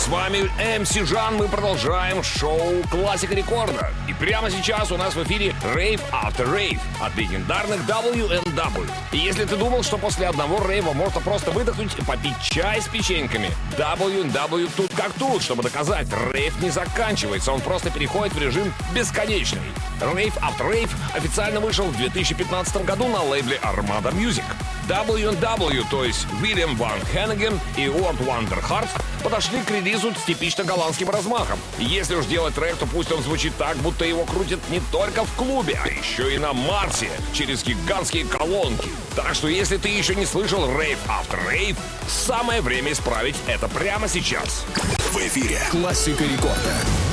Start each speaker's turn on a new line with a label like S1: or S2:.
S1: С вами MC Жан, мы продолжаем шоу «Классика рекорда». И прямо сейчас у нас в эфире Rave After Rave от легендарных WNW. И если ты думал, что после одного рейва можно просто выдохнуть и попить чай с печеньками, WNW тут как тут, чтобы доказать, рейв не заканчивается, он просто переходит в режим бесконечный. Rave After Rave официально вышел в 2015 году на лейбле Armada Music. WNW, то есть Уильям Ван Хенниген и Уорд Вандерхарт, подошли к релизу с типично голландским размахом. И если уж делать трек, то пусть он звучит так, будто его крутят не только в клубе, а еще и на Марсе, через гигантские колонки. Так что если ты еще не слышал Rave After Rave, самое время исправить это прямо сейчас.
S2: В эфире «Классика рекорда».